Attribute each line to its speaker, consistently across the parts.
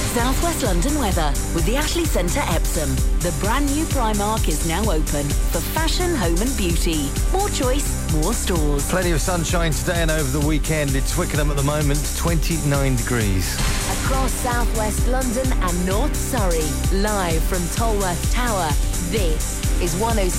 Speaker 1: South West London weather with the Ashley Centre Epsom. The brand new Primark is now open for fashion, home and beauty. More choice, more stores.
Speaker 2: Plenty of sunshine today and over the weekend. It's Twickenham at the moment, 29 degrees.
Speaker 1: Across South West London and North Surrey, live from Tolworth Tower, this is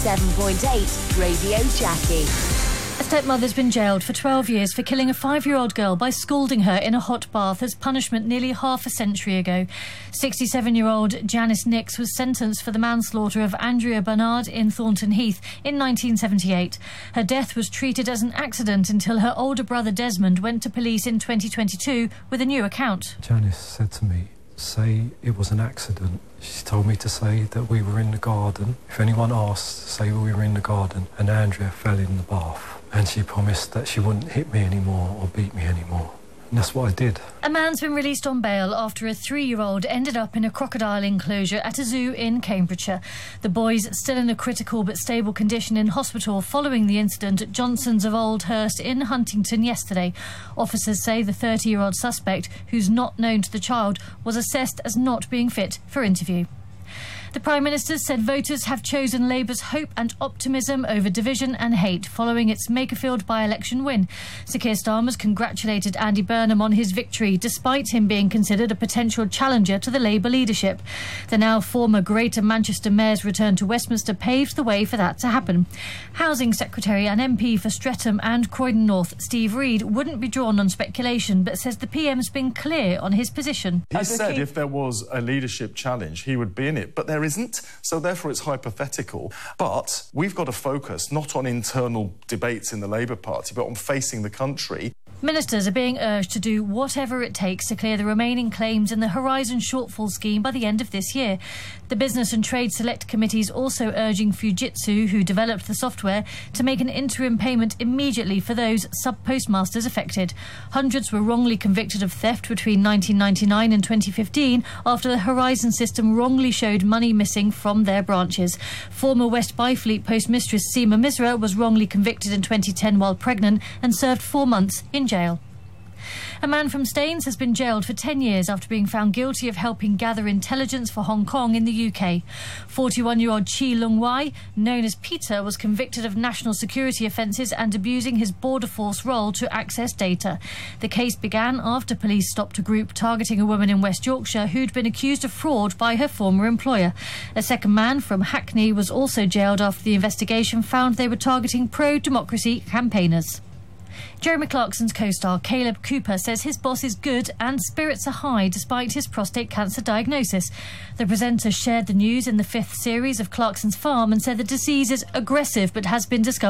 Speaker 1: 107.8 Radio Jackie.
Speaker 3: A stepmother's been jailed for 12 years for killing a 5-year-old girl by scalding her in a hot bath as punishment nearly half a century ago. 67-year-old Janice Nix was sentenced for the manslaughter of Andrea Barnard in Thornton Heath in 1978. Her death was treated as an accident until her older brother Desmond went to police in 2022 with a new account.
Speaker 4: Janice said to me, "Say it was an accident." She told me to say that we were in the garden. If anyone asked, say we were in the garden and Andrea fell in the bath. And she promised that she wouldn't hit me anymore or beat me anymore. And that's what I did.
Speaker 3: A man's been released on bail after a 3-year-old ended up in a crocodile enclosure at a zoo in Cambridgeshire. The boy's still in a critical but stable condition in hospital following the incident at Johnson's of Old Hurst in Huntington yesterday. Officers say the 30-year-old suspect, who's not known to the child, was assessed as not being fit for interview. The Prime Minister said voters have chosen Labour's hope and optimism over division and hate following its Makerfield by-election win. Sir Keir Starmer's congratulated Andy Burnham on his victory, despite him being considered a potential challenger to the Labour leadership. The now former Greater Manchester Mayor's return to Westminster paved the way for that to happen. Housing Secretary and MP for Streatham and Croydon North, Steve Reid, wouldn't be drawn on speculation, but says the PM's been clear on his position.
Speaker 5: He said if there was a leadership challenge, he would be in it, but there isn't, so therefore it's hypothetical. But we've got to focus not on internal debates in the Labour Party, but on facing the country.
Speaker 3: Ministers are being urged to do whatever it takes to clear the remaining claims in the Horizon shortfall scheme by the end of this year. The Business and Trade Select Committee is also urging Fujitsu, who developed the software, to make an interim payment immediately for those sub-postmasters affected. Hundreds were wrongly convicted of theft between 1999 and 2015 after the Horizon system wrongly showed money missing from their branches. Former West Byfleet postmistress Seema Misra was wrongly convicted in 2010 while pregnant and served 4 months in jail. A man from Staines has been jailed for 10 years after being found guilty of helping gather intelligence for Hong Kong in the UK. 41-year-old Chi Lung Wai, known as Peter, was convicted of national security offences and abusing his border force role to access data. The case began after police stopped a group targeting a woman in West Yorkshire who'd been accused of fraud by her former employer. A second man from Hackney was also jailed after the investigation found they were targeting pro-democracy campaigners. Jeremy Clarkson's co-star Caleb Cooper says his boss is good and spirits are high despite his prostate cancer diagnosis. The presenter shared the news in the 5th series of Clarkson's Farm and said the disease is aggressive but has been discovered